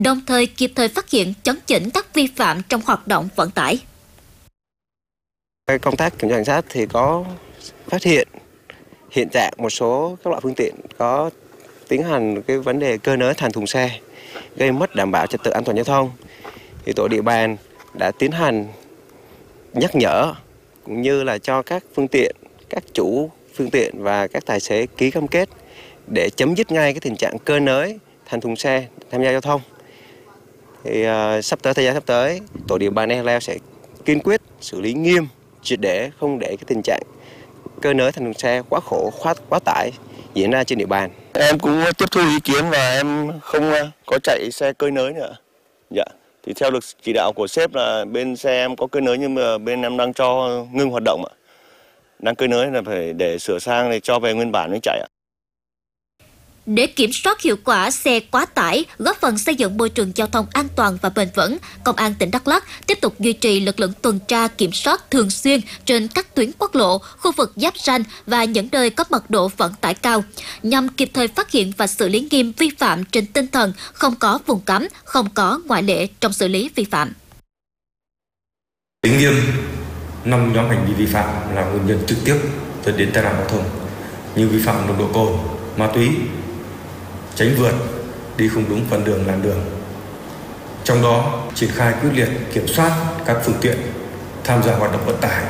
đồng thời kịp thời phát hiện chấn chỉnh các vi phạm trong hoạt động vận tải. Công tác kiểm tra giám sát thì có phát hiện trạng một số các loại phương tiện có tiến hành cái vấn đề cơi nới thành thùng xe gây mất đảm bảo trật tự an toàn giao thông. Thì tổ địa bàn đã tiến hành nhắc nhở cũng như là cho các phương tiện, các chủ phương tiện và các tài xế ký cam kết để chấm dứt ngay cái tình trạng cơi nới thành thùng xe tham gia giao thông. Thì thời gian sắp tới, tổ địa bàn Ea Leo sẽ kiên quyết xử lý nghiêm, triệt để không để cái tình trạng cơi nới thành thùng xe quá khổ, quá tải diễn ra trên địa bàn. Em cũng tiếp thu ý kiến và em không có chạy xe cơi nới nữa. Dạ. Thì theo được chỉ đạo của sếp là bên xe em có cơi nới nhưng mà bên em đang cho ngưng hoạt động ạ. Đang cơi nới là phải để sửa sang để cho về nguyên bản mới chạy ạ. Để kiểm soát hiệu quả xe quá tải, góp phần xây dựng môi trường giao thông an toàn và bền vững, Công an tỉnh Đắk Lắk tiếp tục duy trì lực lượng tuần tra kiểm soát thường xuyên trên các tuyến quốc lộ, khu vực giáp ranh và những nơi có mật độ vận tải cao, nhằm kịp thời phát hiện và xử lý nghiêm vi phạm trên tinh thần không có vùng cấm, không có ngoại lệ trong xử lý vi phạm. Tính nghiêm 5 nhóm hành vi vi phạm là nguyên nhân trực tiếp dẫn đến tai nạn giao thông như vi phạm nồng độ cồn, ma túy, tránh vượt, đi không đúng phần đường làn đường. Trong đó triển khai quyết liệt kiểm soát các phương tiện tham gia hoạt động vận tải.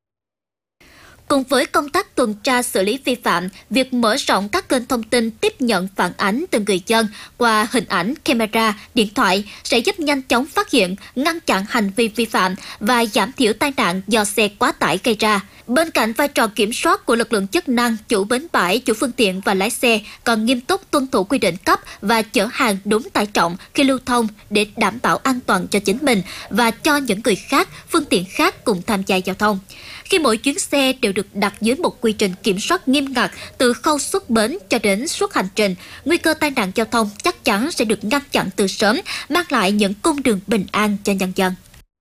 Cùng với công tác tuần tra xử lý vi phạm, việc mở rộng các kênh thông tin tiếp nhận phản ánh từ người dân qua hình ảnh, camera, điện thoại sẽ giúp nhanh chóng phát hiện, ngăn chặn hành vi vi phạm và giảm thiểu tai nạn do xe quá tải gây ra. Bên cạnh vai trò kiểm soát của lực lượng chức năng, chủ bến bãi, chủ phương tiện và lái xe còn nghiêm túc tuân thủ quy định cấp và chở hàng đúng tải trọng khi lưu thông để đảm bảo an toàn cho chính mình và cho những người khác, phương tiện khác cùng tham gia giao thông. Khi mỗi chuyến xe đều được đặt dưới một quy trình kiểm soát nghiêm ngặt từ khâu xuất bến cho đến suốt hành trình, nguy cơ tai nạn giao thông chắc chắn sẽ được ngăn chặn từ sớm, mang lại những cung đường bình an cho nhân dân.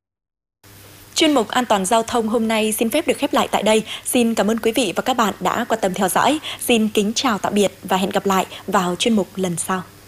Chuyên mục An toàn giao thông hôm nay xin phép được khép lại tại đây. Xin cảm ơn quý vị và các bạn đã quan tâm theo dõi. Xin kính chào tạm biệt và hẹn gặp lại vào chuyên mục lần sau.